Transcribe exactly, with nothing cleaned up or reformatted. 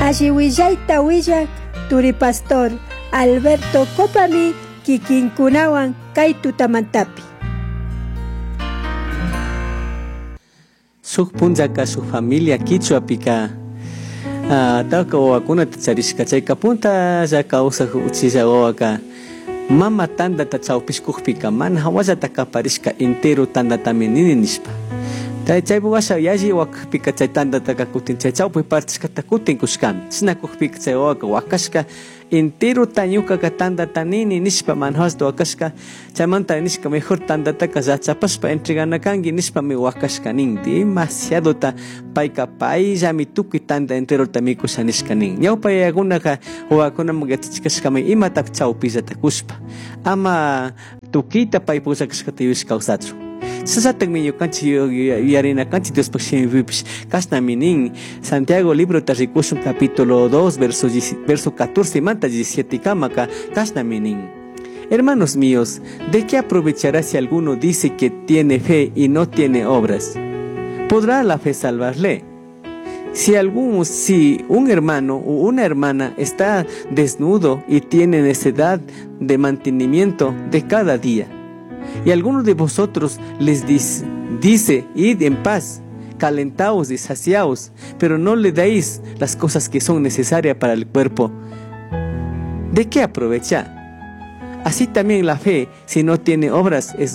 Alliwillaita willak Turi Pastor Alberto Copami kikinkunawan kay tutamantapi. Suk punjaka su familia Quichua pika uh, taka wawakuna tacharishka chayka punta llaka usaq uchilla wawaka mama tanda chawpishkukpika mana hawallata kaparishka entero tandatami nini nishpa. Chay washa yaji wakpika chay tandata kutin chay chawpi partishkata kutin kushkami china kukpika chay wawaka wakashka entero tañuka ka tandata nini nishpa manhasdo wakashka chaymanta nishka mejor tandataka yachapashpa entreganakanki nishpa mi wakashka nin demasiado ta payka payllami tukuy tanda enterota mikusha nishka nin ñawpa yayakunaka wawakunaman yachachikashkami imataka chawpillata kushpa ama tukita pay pushakashkata yush kawsachu. Sasatak mi kanchi yarina kanchi Dios pakshimi vipish kasna minin Santiago libro tarikushun capítulo dos verso verso catorce manta diecisiete kamaka kasna minin. Hermanos míos, ¿de qué aprovechará si alguno dice que tiene fe y no tiene obras? ¿Podrá la fe salvarle? Si algún si un hermano o una hermana está desnudo y tiene necesidad de mantenimiento de cada día, y alguno de vosotros les dice, dice, id en paz, calentaos y saciaos, pero no le dais las cosas que son necesarias para el cuerpo, ¿de qué aprovecha? Así también la fe, si no tiene obras, es